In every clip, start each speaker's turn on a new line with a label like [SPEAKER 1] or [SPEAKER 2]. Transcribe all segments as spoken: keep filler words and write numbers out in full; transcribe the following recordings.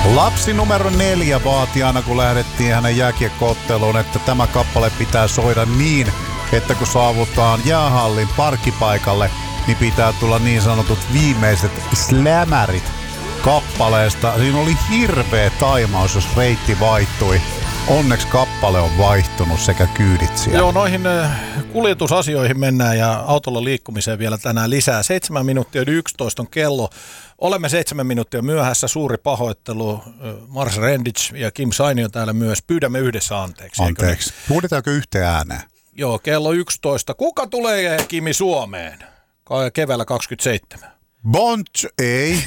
[SPEAKER 1] Lapsi numero neljä vaati aina, kun lähdettiin hänen jääkiekko-otteluun, että tämä kappale pitää soida niin, että kun saavutaan jäähallin parkkipaikalle, niin pitää tulla niin sanotut viimeiset slämärit kappaleesta. Siinä oli hirveä taimaus, jos reitti vaihtui. Onneksi kappale on vaihtunut sekä kyydit siellä.
[SPEAKER 2] Joo, noihin kuljetusasioihin mennään ja autolla liikkumiseen vielä tänään lisää. Seitsemän minuuttia yli yksitoista on kello. Olemme seitsemän minuuttia myöhässä. Suuri pahoittelu. Mars Rendic ja Kim Sainio täällä myös. Pyydämme yhdessä anteeksi.
[SPEAKER 1] Anteeksi. Huudetaanko yhteen ääneen?
[SPEAKER 2] Joo, kello yksitoista. Kuka tulee, Kimi, Suomeen? Keväällä kaksikymmentäseitsemän.
[SPEAKER 1] Bonch, ei.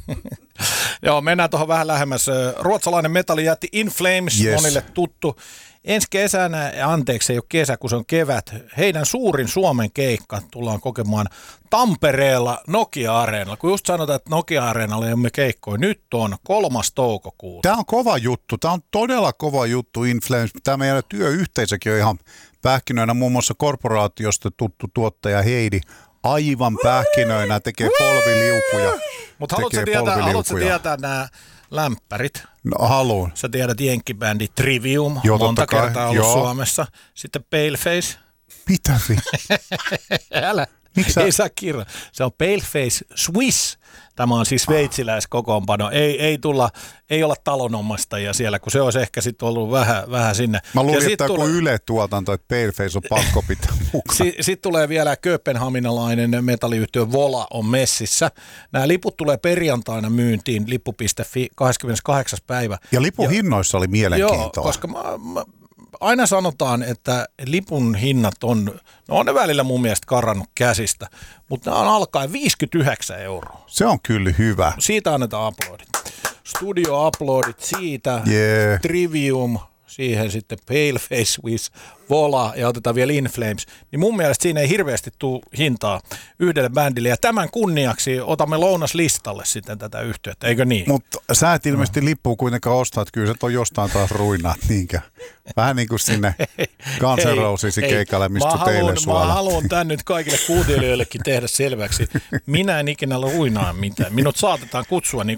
[SPEAKER 2] Joo, mennään tuohon vähän lähemmäs. Ruotsalainen metallijätti In Flames, yes. Monille tuttu. Ensi kesänä, anteeksi ei ole kesä, kun se on kevät, heidän suurin Suomen keikka tullaan kokemaan Tampereella Nokia-areenalla. Kun just sanotaan, että Nokia-areenalla ei ole keikkoja, nyt on kolmas toukokuuta.
[SPEAKER 1] Tämä on kova juttu, tämä on todella kova juttu In Flames. Tämä meidän työyhteisökin on ihan pähkinöinä, muun muassa korporaatiosta tuttu tuottaja Heidi. Aivan pähkinöinä, tekee polviliukuja.
[SPEAKER 2] Mutta haluatko tietää, haluatko tietää nämä lämpärit?
[SPEAKER 1] No haluun.
[SPEAKER 2] Sä tiedät jenkkibändi Trivium,
[SPEAKER 1] Joo,
[SPEAKER 2] monta
[SPEAKER 1] kai.
[SPEAKER 2] kertaa ollut
[SPEAKER 1] Joo.
[SPEAKER 2] Suomessa. Sitten Paleface.
[SPEAKER 1] Mitä vi?
[SPEAKER 2] Älä. Sä... Ei saa kirjoa. Se on Paleface Swiss. Tämä on siis sveitsiläiskokoonpano. Ei, ei, tulla, ei olla talonomastajia siellä, kun se olisi ehkä sitten ollut vähän, vähän sinne.
[SPEAKER 1] Mä luulin,
[SPEAKER 2] ja
[SPEAKER 1] että joku
[SPEAKER 2] tule...
[SPEAKER 1] Yle-tuotanto, että Paleface on pakko pitää mukaan.
[SPEAKER 2] Sitten sit tulee vielä kööpenhaminalainen metalliyhtiö Vola on messissä. Nämä liput tulee perjantaina myyntiin, lippu piste fi kahdeskymmeneskahdeksas päivä.
[SPEAKER 1] Ja lipuhinnoissa oli mielenkiintoa.
[SPEAKER 2] Joo, koska mä, mä, aina sanotaan, että lipun hinnat on, no on ne välillä mun mielestä karannut käsistä, mutta nämä on alkaen viisikymmentäyhdeksän euroa.
[SPEAKER 1] Se on kyllä hyvä.
[SPEAKER 2] Siitä annetaan aplodit. Studio-aplodit siitä,
[SPEAKER 1] yeah.
[SPEAKER 2] Trivium, siihen sitten Paleface Swiss, Vola ja otetaan vielä In Flames. Niin mun mielestä siinä ei hirveästi tule hintaa yhdelle bändille. Ja tämän kunniaksi otamme lounaslistalle sitten tätä yhtiötä, eikö niin?
[SPEAKER 1] Mutta sä et ilmeisesti lippua kuitenkaan ostaa, että kyllä sä on jostain taas ruinaat niinkään. Vähän niin kuin sinne Guns N' Rosesin keikalle, mistä teille suola.
[SPEAKER 2] Mä haluan tämän nyt kaikille kuuntelijoillekin tehdä selväksi. Minä en ikinä ruinaa mitään. Minut saatetaan kutsua niin